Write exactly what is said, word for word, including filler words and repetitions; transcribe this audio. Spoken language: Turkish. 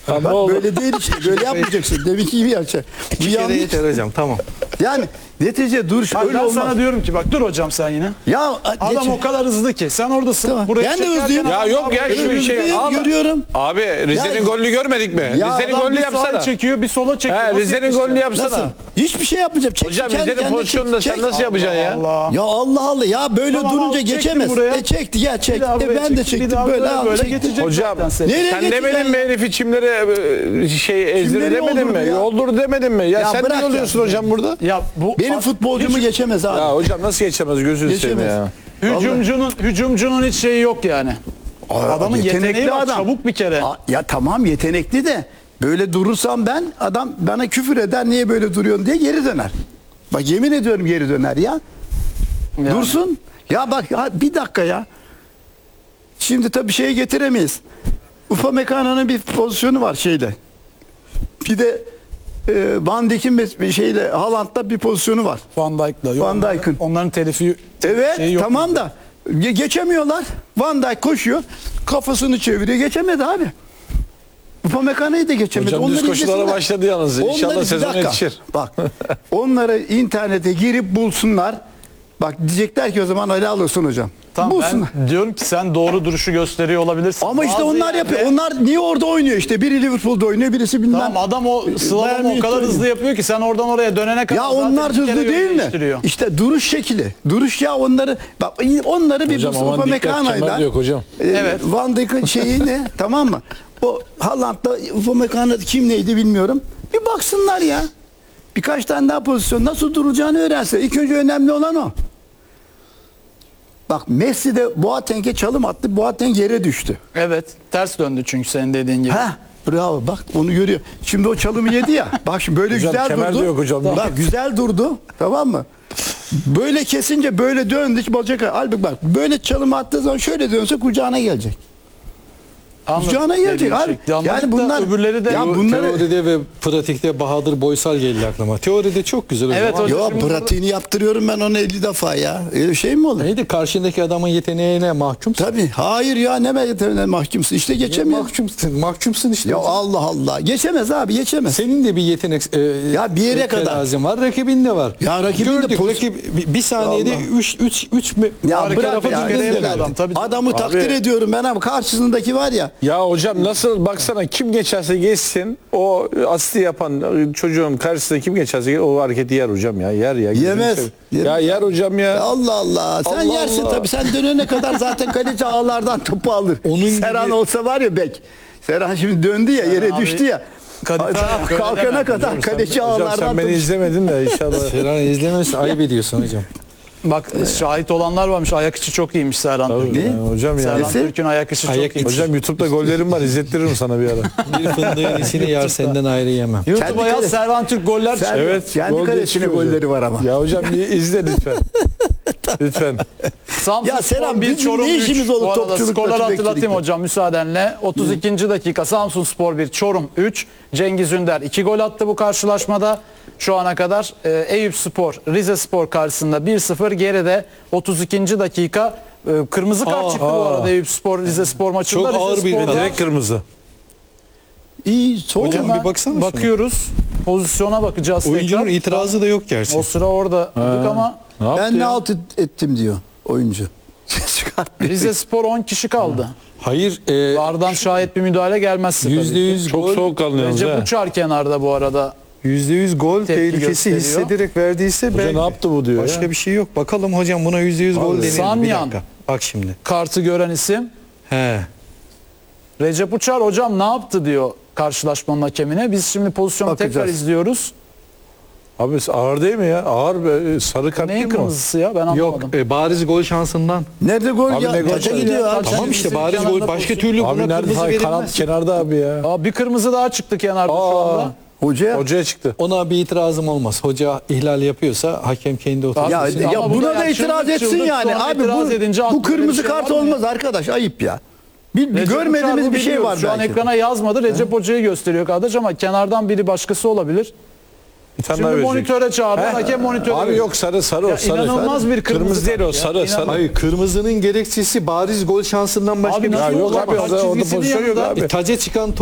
Ha, ne Bak oldu? böyle değil işte. Böyle yapmayacaksın. Deminki gibi yapacaksın. Bu İki kere yanlış. yeter hocam, tamam. Yani netice duruş Abi öyle ben olmaz. sana diyorum ki bak dur hocam sen yine. Ya Adam geç- o kadar hızlı ki. Sen oradasın. Tamam. Buraya Ben de çekerken hızlıyım. adam Ya yok ya abi- şu bir şey. Hızlıyım, Al. görüyorum. Abi Rize'nin Ya- golünü görmedik mi? Ya Rize'nin Adam golünü bir yapsana. sağa çekiyor, bir sola çekiyor. He, Nasıl Rize'nin yapmış golünü ya? yapsana. Nasıl? Hiçbir şey yapmayacağım. Çek, Hocam kendi Rize'nin kendine pozisyonunda çek, sen çek. nasıl yapacaksın ya? Allah. Ya Allah Allah ya böyle Tamam, durunca al, çektim geçemez. buraya. E çekti ya Bir çekti. daha buraya E ben de çekti, bir çektim daha böyle böyle, al böyle çektim. geçecek. Hocam zaten seni. Nereye sen geçeceksin demedin mi ya? Elif'i çimlere e, şey ezdir Çimleri demedin yoldurdu mi? ya. Yoldur demedin mi? Ya, Ya sen bırak ne ya. oluyorsun hocam burada? Ya bu Benim futbolcumu geçemez abi. Ya hocam nasıl geçemez gözünü seveyim Geçemez. ya. hücumcunun hücumcunun hiç şeyi yok yani. Adamın Yetenekli yeteneği var, adam. çabuk bir kere. Aa, ya tamam yetenekli de böyle durursam ben adam bana küfür eder niye böyle duruyorsun diye geri döner. Bak yemin ediyorum geri döner ya. Yani. Dursun. Ya bak ya bir dakika ya. Şimdi tabii şeye getiremeyiz. Upamecano'nun bir pozisyonu var şeyle. Bir de e, Van Dijk'in bir şeyle Haaland'da bir pozisyonu var. Van Dijk'la. Yok, Van Dijk'ın. Onların telifi Evet şeyi yok. tamam da ge- geçemiyorlar. Van Dijk koşuyor. Kafasını çeviriyor. Geçemedi abi. Upamecano'yu da geçemedi. Hocam düz Onları koşulara izlesinler. başladı yalnız. İnşallah Onları- bir sezona dakika. yetişir. Bak onları internete girip bulsunlar. Bak diyecekler ki o zaman helal olsun hocam. Tamam, Bulsunlar. ben diyorum ki sen doğru duruşu gösteriyor olabilirsin. Ama işte Bazı onlar yerde- yapıyor. Onlar niye orada oynuyor işte? Biri Liverpool'da oynuyor, birisi bilmem. Tamam adam o slalom Bayern o Münih kadar oynuyor. hızlı yapıyor ki sen oradan oraya dönene kadar Ya zaten onlar bir kere hızlı yön değil mi? değiştiriyor. İşte duruş şekli. Duruş ya onları bak onları bir Hocam bulsun aman dikkat, Upamecano'yla. kemer yok hocam. e, Evet. Van Dijk'in şeyi ne? Tamam mı? O Haaland'da Upamecano kim neydi bilmiyorum. Bir baksınlar ya. Birkaç tane daha pozisyon nasıl duracağını öğrensin. İlk önce önemli olan o. Bak Messi de Boateng'e çalım attı. Boateng yere düştü. Evet ters döndü çünkü senin dediğin gibi. Ha, bravo bak onu görüyor. Şimdi o çalımı yedi ya. Bak şimdi böyle Hocam, güzel kemer de durdu. yok hocam. Bak güzel durdu. Tamam mı? Böyle kesince böyle döndü ki bacak. Halbuki bak böyle çalım attığı zaman şöyle dönse kucağına gelecek. Anladım. Kucağına gelecek Dediğin abi. şekli anladık Yani da bunlar öbürleri de ya Bu bunları Teoride ve pratikte Bahadır Boysal geldi aklıma. Teoride çok güzel hocam. Evet Ama hocam. ya Şimdi pratiğini yaptırıyorum ben onu elli defa ya. Öyle şey mi olur? Neydi? Karşındaki adamın yeteneğine mahkumsun. Tabii. Hayır ya ne yeteneğine mahkumsun. İşte geçemiyor. Mahkumsun, mahkumsun işte. Ya hocam. Allah Allah. Geçemez abi geçemez. Senin de bir yetenek e, Ya bir yere kadar. terazin var, rakibin de var. Ya rakibin de Gördük, poz- rakip bir- bir saniyede Allah. üç üç üç Ya arka bırak tarafa ya. dönüyor Adam, adam. Tabii. Adamı takdir ediyorum ben ama karşısındaki var ya. Ya hocam nasıl baksana kim geçerse geçsin o asisti yapan çocuğun karşısında kim geçerse o hareketi yer hocam ya yer ya. Yemez. Ya Yemez. yer hocam ya. Allah Allah. Sen Allah yersin Allah. tabii. Sen dönene kadar zaten kaleci ağlardan topu alır. Onun Serhan gibi- olsa var ya bek. Serhan şimdi döndü ya yere abi, düştü ya. kadife Ay, yok, Kalkana öyle kadar Hocam kaleci sen, hocam ağlardan sen beni topu- izlemedin de inşallah. Serhan izlemezsin, ayıp ediyorsun hocam. Bak şahit olanlar varmış. Ayak içi çok iyiymiş Serhan Türk'ün. Tabii ya, hocam ya. Serhan Nesi? Türk'ün ayak içi Ayak çok iyiymiş. Hocam YouTube'da gollerim var izlettiririm sana bir ara. Bir fındığın isini yar senden ayrı yemem. YouTube'a Kendi yaz kale- Serhan Türk goller Sen- çıkıyor. Evet. Kendi gol kalesine geçiyor golleri hocam. var ama. Ya hocam bir izle lütfen. Lütfen. Samsun Ya Serhan, Spor bir bizim Çorum ne üç. işimiz olur Bu arada topçulukla, skorları hatırlatayım tüfekçilikle? hocam müsaadenle. otuz ikinci dakika Samsun Spor bir Çorum üç. Cengiz Ünder iki gol attı bu karşılaşmada. Şu ana kadar e, Eyüp Spor, Rize Spor karşısında bir sıfır geride otuz ikinci dakika e, kırmızı kart Aa, çıktı bu aa. arada Eyüp Spor, Rize Spor maçında. Çok Rize ağır bir Spor'da- ve Direkt kırmızı. İyi soğuk Hocam ama. bir baksana şuna. Bakıyoruz. Pozisyona bakacağız Oyuncunun tekrar. itirazı da yok gerçi. O sıra orada dedik ama Ne yaptı Ben ne ya? alt ettim diyor oyuncu. Çıkartmıyor. Rize Spor on kişi kaldı. Hayır, e, Vardan şayet bir müdahale gelmezse tabii yüzde ki. yüz Çok gol, soğuk kalınıyorsunuz Recep ha. Uçar kenarda bu arada. yüzde yüz gol Tepki tehlikesi gösteriyor. hissederek verdiyse Hoca belki. ne yaptı bu diyor Başka ya. bir şey yok. Bakalım hocam buna yüzde yüz gol Vallahi. denir. Bir Samyan. dakika. Bak şimdi. Kartı gören isim. He. Recep Uçar hocam ne yaptı diyor karşılaşmanın hakemine. Biz şimdi pozisyonu Bakacağız. tekrar izliyoruz. Abi ağır değil mi ya? Ağır be, sarı kart değil Neyin mi o? kırmızısı ya ben anlamadım. Yok, e, bariz gol şansından. Nerede gol Abi ya? ne gol Taça ya? gidiyor abi. Tamam işte bizim bariz kenarda gol. Başka pozisyon- türlü Abi buna nerede? kırmızı Hayır, kanat verilmez. kenarda abi ya. Aa, bir kırmızı daha çıktı kenarda şu Aa, anda. Hoca hocaya çıktı. Ona bir itirazım olmaz. Hoca ihlal yapıyorsa hakem kendi otursun. ya, Ama ya bu buna da da yani itiraz çıldık etsin çıldık yani. sonra Abi itiraz bu, edince bu aklı böyle kırmızı bir şey kart var mı olmaz arkadaş. Ayıp ya. Bir, bir Recep Uçar görmediğimiz bu bir şey biliyoruz. var Şu an belki. ekrana yazmadı. Recep Hoca'yı gösteriyor kardeş ama kenardan biri başkası olabilir. Bir tane daha Şimdi verecek. monitöre çağırdı. He? Hakem monitöre. Abi yok sarı sarı o Ya sarı. inanılmaz bir kırmızı Kırmızı değil o kart ya. sarı sarı. Hayır, kırmızının gerekçesi bariz gol şansından başka Abi bir nasıl şey yok yok. olacak? abi, Taç orada çizgisinin pozisyon yok yanında- abi. E, taca çıkan